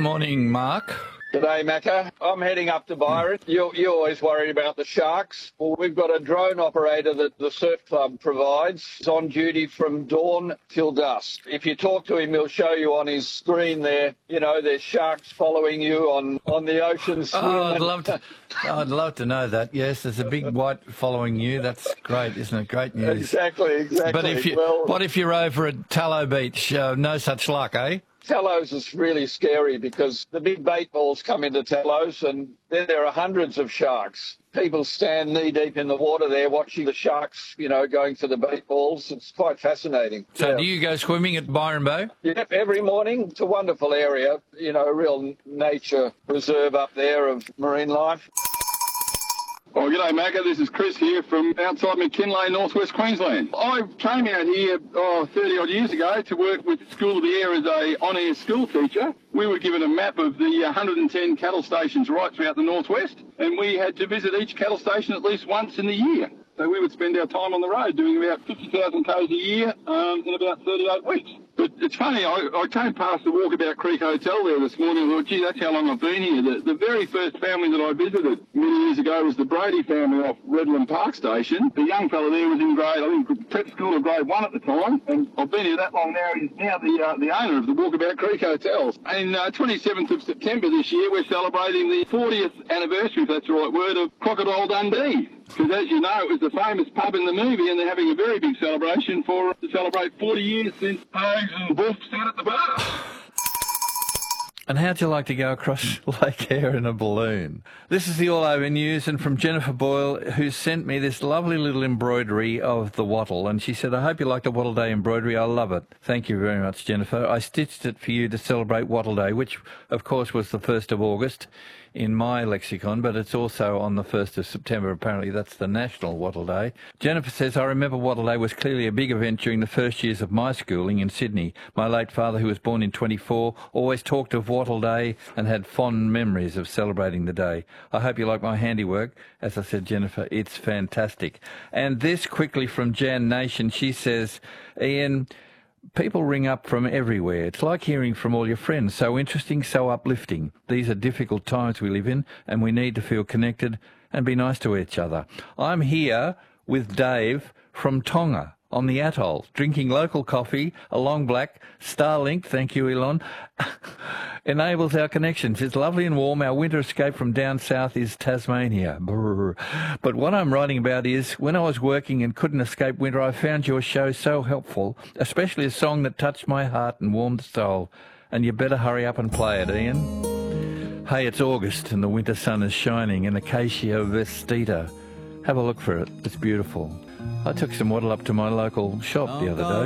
Morning, Mark. G'day, Macca. I'm heading up to Byron. You're always worried about the sharks. Well, we've got a drone operator that the surf club provides. He's on duty from dawn till dusk. If you talk to him, he'll show you on his screen there, there's sharks following you on the ocean. I'd love to know that. Yes, there's a big white following you. That's great, isn't it? Great news. Exactly. But what if you're over at Tallow Beach? No such luck, eh? Tallows is really scary because the big bait balls come into Tallows and then there are hundreds of sharks. People stand knee deep in the water there watching the sharks, going to the bait balls. It's quite fascinating. So do you go swimming at Byron Bay? Yep, every morning. It's a wonderful area, a real nature reserve up there of marine life. Oh, g'day, Macca. This is Chris here from outside McKinlay, northwest Queensland. I came out here 30-odd years ago to work with School of the Air as a on-air school teacher. We were given a map of the 110 cattle stations right throughout the northwest, and we had to visit each cattle station at least once in the year. So we would spend our time on the road doing about 50,000 k's a year in about 38 weeks. But it's funny, I came past the Walkabout Creek Hotel there this morning and thought, gee, that's how long I've been here. The very first family that I visited many years ago was the Brady family off Redland Park Station. The young fella there was in prep school of grade 1 at the time, and I've been here that long now. He's now the owner of the Walkabout Creek Hotels. And 27th of September this year, we're celebrating the 40th anniversary, if that's the right word, of Crocodile Dundee. Because as you know, it was the famous pub in the movie, and they're having a very big celebration to celebrate 40 years since Pogues and Wolf sat at the bar. And how'd you like to go across Lake Eyre in a balloon? This is the All Over News, and from Jennifer Boyle, who sent me this lovely little embroidery of the wattle. And she said, I hope you like the Wattle Day embroidery. I love it. Thank you very much, Jennifer. I stitched it for you to celebrate Wattle Day, which, of course, was the 1st of August in my lexicon, but it's also on the 1st of September. Apparently, that's the National Wattle Day. Jennifer says, I remember Wattle Day was clearly a big event during the first years of my schooling in Sydney. My late father, who was born in 24, always talked of Wattle Day and had fond memories of celebrating the day. I hope you like my handiwork. As I said, Jennifer, it's fantastic. And this quickly from Jan Nation. She says, Ian, people ring up from everywhere. It's like hearing from all your friends. So interesting, so uplifting. These are difficult times we live in, and we need to feel connected and be nice to each other. I'm here with Dave from Tonga on the atoll, drinking local coffee, a long black. Starlink, thank you, Elon, enables our connections. It's lovely and warm. Our winter escape from down south is Tasmania. Brr. But what I'm writing about is, when I was working and couldn't escape winter, I found your show so helpful, especially a song that touched my heart and warmed the soul. And you better hurry up and play it, Ian. Hey, it's August and the winter sun is shining in Acacia vestita. Have a look for it. It's beautiful. I took some wattle up to my local shop the other day.